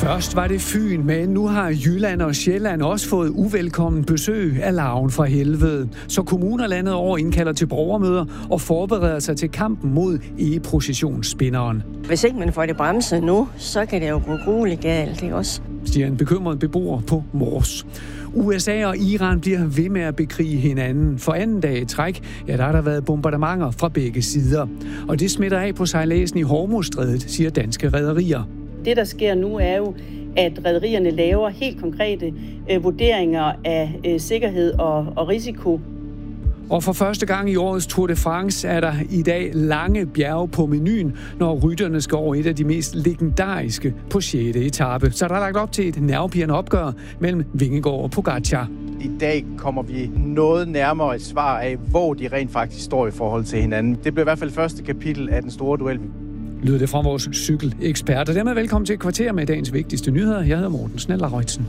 Først var det Fyn, men nu har Jylland og Sjælland også fået uvelkommen besøg af larven fra helvede. Så kommuner landet over indkalder til borgermøder og forbereder sig til kampen mod e-processionsspinderen. Hvis ikke man får det bremset nu, så kan det jo gå grueligt galt, ikke også? Siger en bekymret beboer på Mors. USA og Iran bliver ved med at bekrige hinanden. For anden dag i træk, der har der været bombardementer fra begge sider. Og det smitter af på sejladsen i Hormuzstrædet, siger danske rederier. Det, der sker nu, er jo, at rederierne laver helt konkrete vurderinger af sikkerhed og risiko. Og for første gang i årets Tour de France er der i dag lange bjerge på menuen, når rytterne skal over et af de mest legendariske på 6. etape. Så der er lagt op til et nervepirrende opgør mellem Vingegaard og Pogačar. I dag kommer vi noget nærmere et svar af, hvor de rent faktisk står i forhold til hinanden. Det bliver i hvert fald første kapitel af den store duel. Lyder det fra vores cykelekspert. Og dermed velkommen til et kvarter med dagens vigtigste nyheder. Jeg hedder Morten Snellerøjtsen.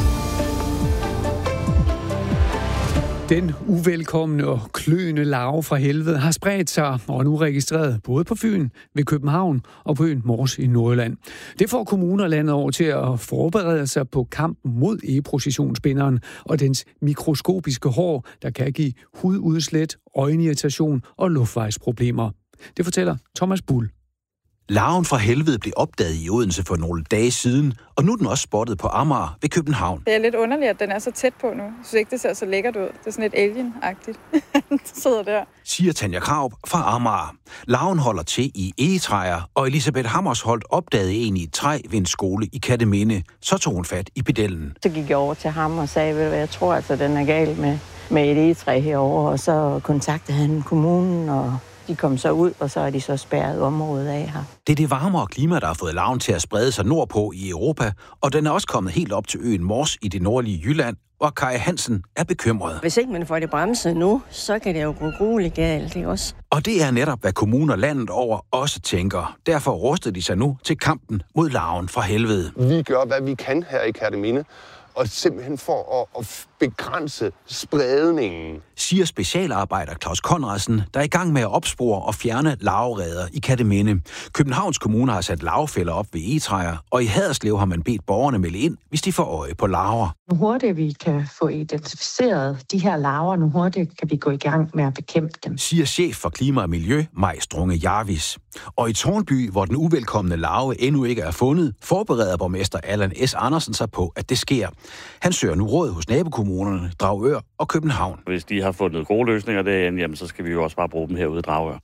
Den uvelkomne og kløende larve fra helvede har spredt sig og er nu registreret både på Fyn, ved København og på øen Mors i Nordjylland. Det får kommuner landet over til at forberede sig på kampen mod e-processionsspinderen og dens mikroskopiske hår, der kan give hududslæt, øjenirritation og luftvejsproblemer. Det fortæller Thomas Bull. Larven fra helvede blev opdaget i Odense for nogle dage siden, og nu er den også spottet på Amager ved København. Det er lidt underligt, at den er så tæt på nu. Jeg synes ikke, det ser så lækkert ud. Det er sådan lidt alien-agtigt. Den sidder der. Siger Tanja Kraup fra Amager. Larven holder til i egetræer, og Elisabeth Hammersholt opdagede en i et træ ved en skole i Kerteminde. Så tog hun fat i pedellen. Så gik jeg over til ham og sagde, hvad jeg tror, altså den er gal med et egetræ herovre. Og så kontaktede han kommunen, og de kom så ud, og så er de så spærret området af her. Det er det varmere klima, der har fået larven til at sprede sig nordpå i Europa, og den er også kommet helt op til øen Mors i det nordlige Jylland, og Kaja Hansen er bekymret. Hvis ikke man får det bremset nu, så kan det jo gå grueligt galt, ikke også? Og det er netop, hvad kommuner landet over også tænker. Derfor ruster de sig nu til kampen mod larven fra helvede. Vi gør, hvad vi kan her i Kerteminde, og simpelthen for at begrænse spredningen. Siger specialarbejder Claus Conradsen, der er i gang med at opspore og fjerne larvereder i Kerteminde. Københavns Kommune har sat larvefælder op ved egetræer, og i Haderslev har man bedt borgerne melde ind, hvis de får øje på larver. Nu hurtigt vi kan få identificeret de her larver, nu hurtigt kan vi gå i gang med at bekæmpe dem. Siger chef for klima og miljø, Maj Strunge Jarvis. Og i Tårnby, hvor den uvelkomne larve endnu ikke er fundet, forbereder borgmester Allan S. Andersen sig på, at det sker. Han søger nu råd hos nabokommunerne, Dragør og København. Hvis de har fundet gode løsninger derinde, jamen, så skal vi jo også bare bruge dem herude i Dragør.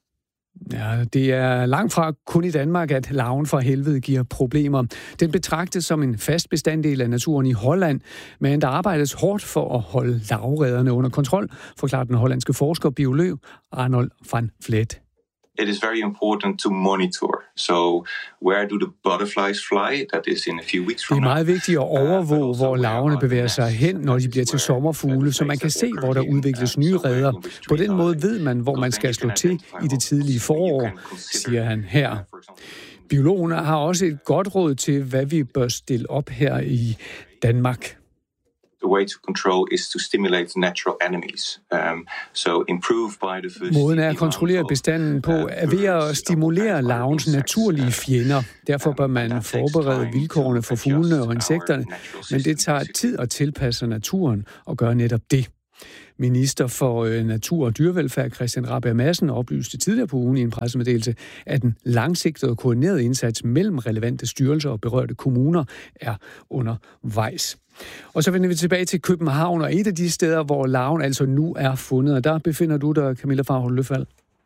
Ja, det er langt fra kun i Danmark, at larven fra helvede giver problemer. Den betragtes som en fast bestanddel af naturen i Holland, men der arbejdes hårdt for at holde larverederne under kontrol, forklarer den hollandske forsker og biolog Arnold van Vleet. It is very important to monitor. So where do the butterflies fly? That is in a few weeks from now. Det er meget vigtigt at overvåge, hvor larverne bevæger sig hen, når de bliver til sommerfugle, så man kan se, hvor der udvikles nye reder. På den måde ved man, hvor man skal slå til i det tidlige forår, siger han her. Biologerne har også et godt råd til, hvad vi bør stille op her i Danmark. The way to control is to stimulate natural enemies. So improve biodiversity. Måden er at kontrollere bestanden på er ved at stimulere larvens naturlige fjender. Derfor bør man forberede vilkårene for fuglene og insekterne, men det tager tid at tilpasse naturen og gøre netop det. Minister for Natur og Dyrevelfærd Christian Rabjerg Madsen oplyste tidligere på ugen i en pressemeddelelse, at den langsigtede og koordinerede indsats mellem relevante styrelser og berørte kommuner er undervejs. Og så vender vi tilbage til København, og et af de steder, hvor larven altså nu er fundet, og der befinder du dig, Camilla Farholt Løfald.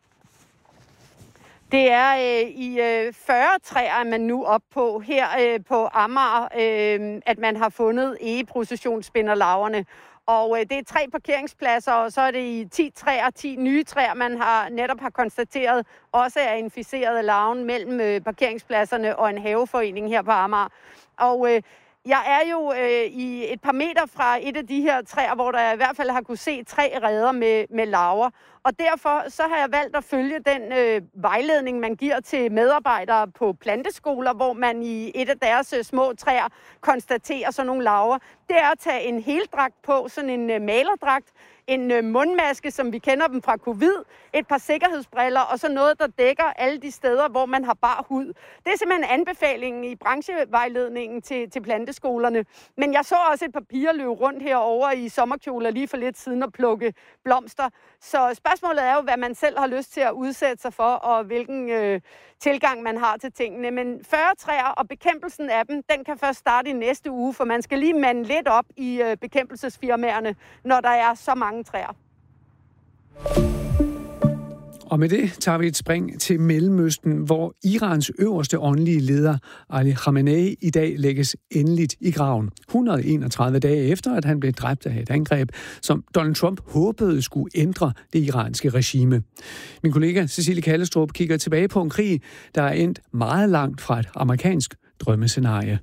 Det er i 40 træer, er man nu op på her på Amager, at man har fundet e-processionsspinderlarverne. Og det er 3 parkeringspladser, og så er det i 10 nye træer, man netop har konstateret, også er inficeret larven mellem parkeringspladserne og en haveforening her på Amager. Og jeg er jo i et par meter fra et af de her træer, hvor der i hvert fald har kunne se 3 reder med larver. Og derfor så har jeg valgt at følge den vejledning, man giver til medarbejdere på planteskoler, hvor man i et af deres små træer konstaterer sådan nogle larver. Det er at tage en heldragt på, sådan en malerdragt, en mundmaske, som vi kender dem fra covid, et par sikkerhedsbriller og så noget, der dækker alle de steder, hvor man har bar hud. Det er simpelthen anbefalingen i branchevejledningen til planteskolerne. Men jeg så også et par piger løbe rundt herovre i sommerkjoler lige for lidt siden og plukke blomster. Så spørgsmålet er jo, hvad man selv har lyst til at udsætte sig for, og hvilken tilgang man har til tingene. Men 40 træer og bekæmpelsen af dem, den kan først starte i næste uge, for man skal lige mande lidt op i bekæmpelsesfirmaerne, når der er så mange træer. Og med det tager vi et spring til Mellemøsten, hvor Irans øverste åndelige leder, Ali Khamenei, i dag lægges endeligt i graven. 131 dage efter, at han blev dræbt af et angreb, som Donald Trump håbede skulle ændre det iranske regime. Min kollega Cecilie Kallestrup kigger tilbage på en krig, der er endt meget langt fra et amerikansk drømmescenarie.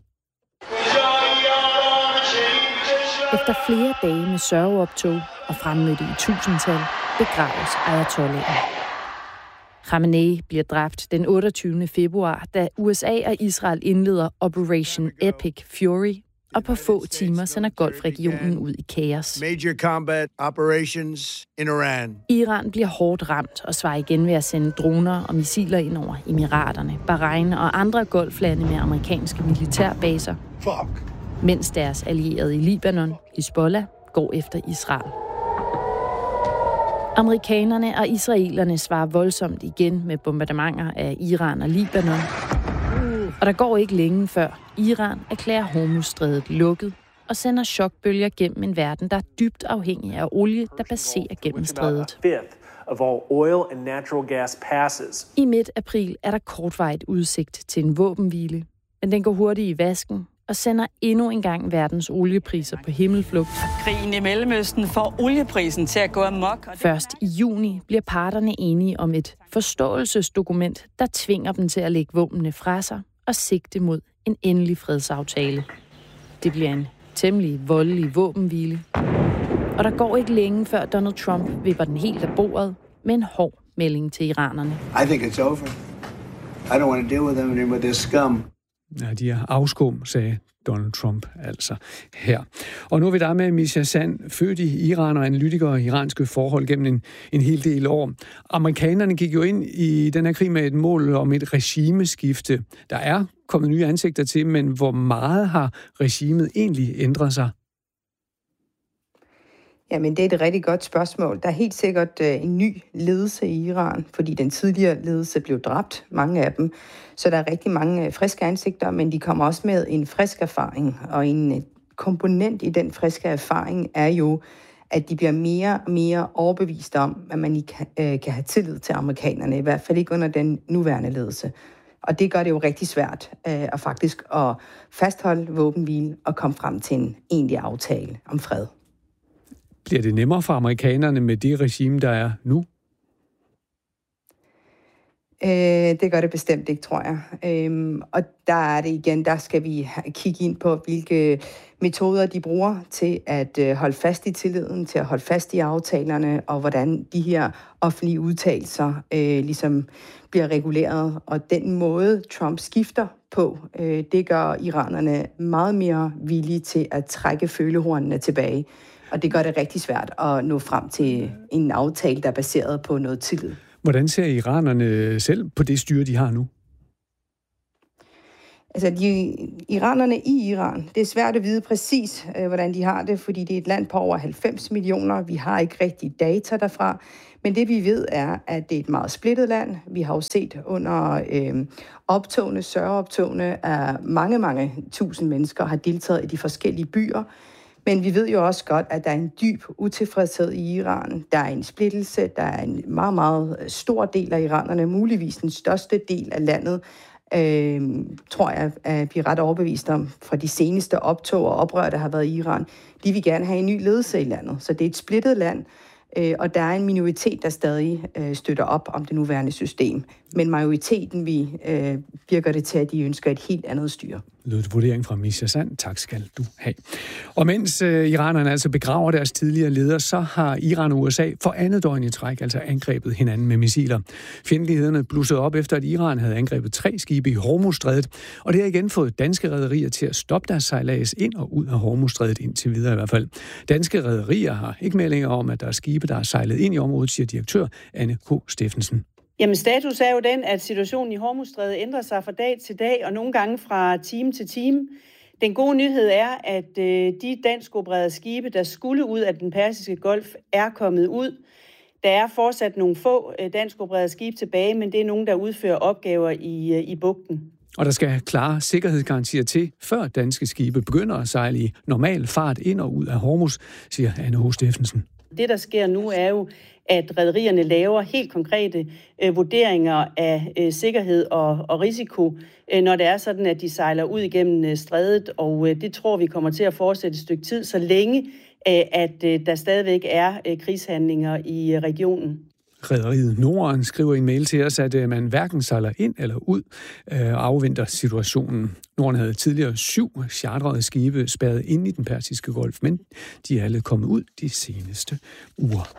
Efter flere dage med sørgeoptog og fremmødte i tusindtal, begraves ayatollahen. Khamenei bliver dræbt den 28. februar, da USA og Israel indleder Operation Epic Fury, og på få timer sender Golfregionen ud i kaos. Major combat operations in Iran. Iran bliver hårdt ramt og svarer igen ved at sende droner og missiler ind over Emiraterne, Bahrain og andre golflande med amerikanske militærbaser. Mens deres allierede i Libanon, Hezbollah, går efter Israel. Amerikanerne og israelerne svarer voldsomt igen med bombardementer af Iran og Libanon. Og der går ikke længe før Iran erklærer Hormuzstrædet lukket og sender chokbølger gennem en verden, der er dybt afhængig af olie, der passerer gennem strædet. I midt april er der kortvarigt udsigt til en våbenhvile, men den går hurtigt i vasken og sender endnu en gang verdens oliepriser på himmelflugt. Krigen i Mellemøsten får olieprisen til at gå amok. Først i juni bliver parterne enige om et forståelsesdokument, der tvinger dem til at lægge våbnene fra sig og sigte mod en endelig fredsaftale. Det bliver en temmelig voldelig våbenhvile. Og der går ikke længe før Donald Trump vipper den helt af bordet med en hård melding til iranerne. I think it's over. I don't want to deal with them anymore with this scum. Ja, de er afskum, sagde Donald Trump altså her. Og nu er vi der med Misha Sand, født i Iran og analytiker i iranske forhold gennem en hel del år. Amerikanerne gik jo ind i den her krig med et mål om et regimeskifte. Der er kommet nye ansigter til, men hvor meget har regimet egentlig ændret sig? Jamen, det er et rigtig godt spørgsmål. Der er helt sikkert en ny ledelse i Iran, fordi den tidligere ledelse blev dræbt, mange af dem. Så der er rigtig mange friske ansigter, men de kommer også med en frisk erfaring. Og en komponent i den friske erfaring er jo, at de bliver mere og mere overbevist om, at man ikke kan have tillid til amerikanerne, i hvert fald ikke under den nuværende ledelse. Og det gør det jo rigtig svært at faktisk at fastholde våbenhvile og komme frem til en egentlig aftale om fred. Bliver det nemmere for amerikanerne med det regime, der er nu? Det gør det bestemt ikke, tror jeg. Og der er det igen, der skal vi kigge ind på, hvilke metoder de bruger til at holde fast i tilliden, til at holde fast i aftalerne, og hvordan de her offentlige udtalelser ligesom bliver reguleret. Og den måde, Trump skifter på, det gør iranerne meget mere villige til at trække følehornene tilbage. Og det gør det rigtig svært at nå frem til en aftale, der er baseret på noget tillid. Hvordan ser iranerne selv på det styre, de har nu? Altså, iranerne i Iran, det er svært at vide præcis, hvordan de har det, fordi det er et land på over 90 millioner. Vi har ikke rigtig data derfra. Men det vi ved er, at det er et meget splittet land. Vi har jo set under sørgeoptogene, at mange tusind mennesker har deltaget i de forskellige byer. Men vi ved jo også godt, at der er en dyb utilfredshed i Iran. Der er en splittelse, der er en meget, meget stor del af iranerne, muligvis den største del af landet, tror jeg, at vi er ret overbevist om fra de seneste optog og oprør, der har været i Iran. De vil gerne have en ny ledelse i landet, så det er et splittet land, og der er en minoritet, der stadig støtter op om det nuværende system. Men majoriteten virker det til, at de ønsker et helt andet styre. Lød vurdering fra Misha Sand. Tak skal du have. Og mens iranerne altså begraver deres tidligere ledere, så har Iran og USA for andet døgn i træk altså angrebet hinanden med missiler. Fjendtlighederne blussede op efter, at Iran havde angrebet 3 skibe i Hormuzstrædet, og det har igen fået danske rederier til at stoppe deres sejlads ind og ud af Hormuzstrædet indtil videre i hvert fald. Danske rederier har ikke meldinger om, at der er skibe, der er sejlet ind i området, siger direktør Anne K. Steffensen. Jamen, status er jo den, at situationen i Hormuzstrædet ændrer sig fra dag til dag, og nogle gange fra time til time. Den gode nyhed er, at de danskopererede skibe, der skulle ud af den Persiske Golf, er kommet ud. Der er fortsat nogle få danskopererede skibe tilbage, men det er nogen, der udfører opgaver i bugten. Og der skal klare sikkerhedsgarantier til, før danske skibe begynder at sejle i normal fart ind og ud af Hormuz, siger Anne H. Steffensen. Det, der sker nu, er jo, at rederierne laver helt konkrete vurderinger af sikkerhed og risiko, når det er sådan, at de sejler ud igennem strædet, og det tror vi kommer til at fortsætte et stykke tid, så længe at der stadigvæk er krigshandlinger i regionen. Rederiet Norden skriver i en mail til os, at man hverken sejler ind eller ud og afventer situationen. Norden havde tidligere 7 chartrede skibe spærret inde i den Persiske Golf, men de er alle kommet ud de seneste uger.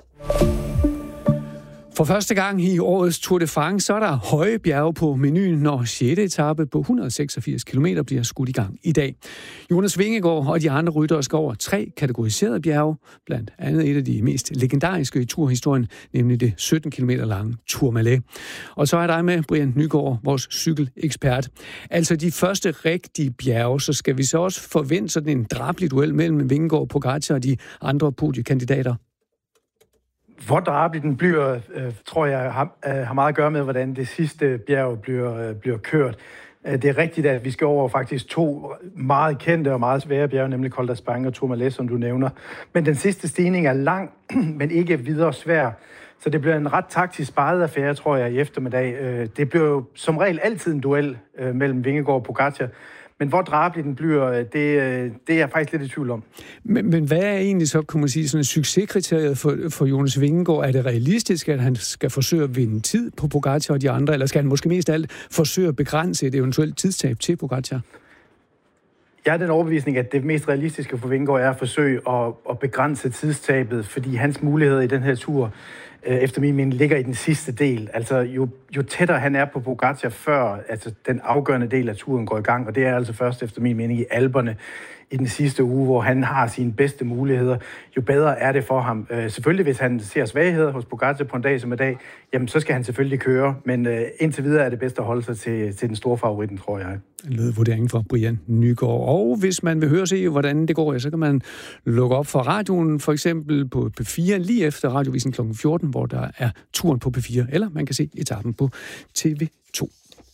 For første gang i årets Tour de France, så er der høje bjerge på menuen, når 6. etape på 186 km bliver skudt i gang i dag. Jonas Vingegaard og de andre ryttere skal over 3 kategoriserede bjerge, blandt andet et af de mest legendariske i turhistorien, nemlig det 17 km lange Tourmalet. Og så er der med Brian Nygaard, vores cykelekspert. Altså de første rigtige bjerge, så skal vi så også forvente sådan en drabelig duel mellem Vingegaard, Pogačar og de andre podiekandidater. Hvor drabelig den bliver, tror jeg, har meget at gøre med, hvordan det sidste bjerg bliver kørt. Det er rigtigt, at vi skal over faktisk 2 meget kendte og meget svære bjerge, nemlig Col d'Espagne og Tourmalet, som du nævner. Men den sidste stigning er lang, men ikke videre svær. Så det bliver en ret taktisk sparet affære, tror jeg, i eftermiddag. Det bliver jo som regel altid en duel mellem Vingegaard og Pogačar. Men hvor drabelig den bliver, det er jeg faktisk lidt i tvivl om. Men hvad er egentlig så, kan man sige, sådan et succeskriteriet for Jonas Vingegaard? Er det realistisk, at han skal forsøge at vinde tid på Pogačar og de andre, eller skal han måske mest af alt forsøge at begrænse et eventuelt tidstab til Pogačar? Jeg er den overbevisning, at det mest realistiske for Vingegaard er at forsøge at begrænse tidstabet, fordi hans muligheder i den her tur, efter min mening, ligger i den sidste del. Altså, jo tættere han er på Pogačar før altså, den afgørende del af turen går i gang, og det er altså først efter min mening i Alperne i den sidste uge, hvor han har sine bedste muligheder, jo bedre er det for ham. Selvfølgelig, hvis han ser svagheder hos Pogačar på en dag som i dag, jamen, så skal han selvfølgelig køre, men indtil videre er det bedst at holde sig til den store favoritten, tror jeg. Lød vurderingen fra Brian Nygaard. Og hvis man vil høre se, hvordan det går, så kan man lukke op for radioen, for eksempel på P4, lige efter radiovisen kl. 14, hvor der er turen på P4, eller man kan se etappen på TV2.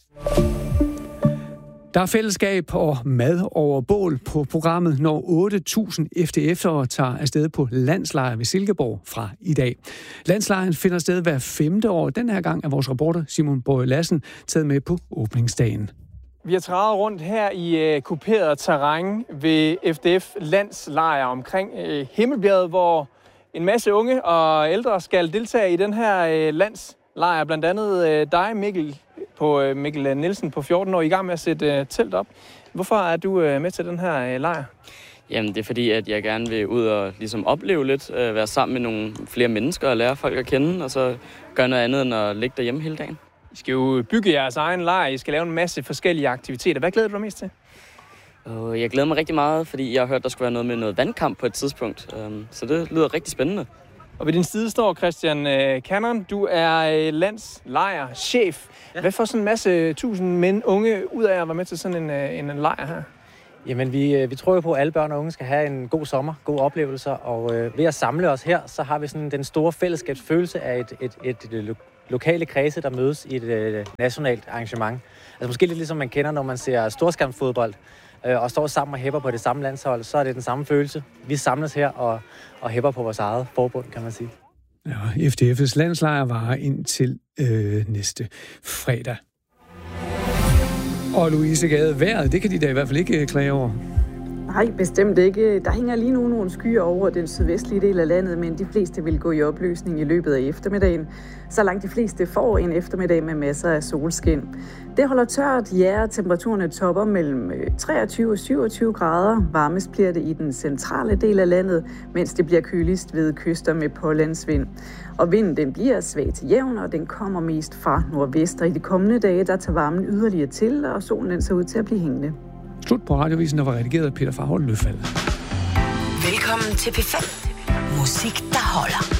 Der er fællesskab og mad over bål på programmet, når 8.000 FDF'ere tager afsted på landslejr ved Silkeborg fra i dag. Landslejren finder sted hver 5. år. Den her gang er vores reporter Simon Borg Lassen taget med på åbningsdagen. Vi har trædet rundt her i kuperet terræn ved FDF landslejr omkring Himmelbjerget, hvor en masse unge og ældre skal deltage i den her landslejr. Blandt andet dig, Mikkel Nielsen på 14 år, i gang med at sætte telt op. Hvorfor er du med til den her lejr? Jamen, det er fordi, at jeg gerne vil ud og ligesom opleve lidt, være sammen med nogle flere mennesker og lære folk at kende, og så gøre noget andet end at ligge derhjemme hele dagen. I skal jo bygge jeres egen lejr, I skal lave en masse forskellige aktiviteter. Hvad glæder du dig mest til? Jeg glæder mig rigtig meget, fordi jeg har hørt, der skulle være noget med noget vandkamp på et tidspunkt. Så det lyder rigtig spændende. Og ved din side står Christian Cannon. Du er landslejrchef. Ja. Hvad får sådan en masse tusind unge ud af at være med til sådan en lejr her? Jamen, vi tror jo på, at alle børn og unge skal have en god sommer, gode oplevelser. Og ved at samle os her, så har vi sådan den store fællesskabsfølelse af et lokale kredse, der mødes i et nationalt arrangement. Altså måske lidt ligesom man kender, når man ser storskærmsfodbold og står sammen og hæpper på det samme landshold, så er det den samme følelse. Vi samles her og hæpper på vores eget forbund, kan man sige. Ja, FDF's landslejr varer indtil næste fredag. Og Louise Gade, vejret, det kan de da i hvert fald ikke klage over. Nej, bestemt ikke. Der hænger lige nu nogle skyer over den sydvestlige del af landet, men de fleste vil gå i opløsning i løbet af eftermiddagen. Så langt de fleste får en eftermiddag med masser af solskin. Det holder tørt, ja, temperaturerne topper mellem 23 og 27 grader. Varmest bliver det i den centrale del af landet, mens det bliver køligst ved kyster med pålandsvind. Og vinden den bliver svag til jævn, og den kommer mest fra nordvest. Og i de kommende dage, der tager varmen yderligere til, og solen den ser ud til at blive hængende. Slut på Radiovisen, der var redigeret af Peter Farholt Løfald. Velkommen til P5. Musik, der holder.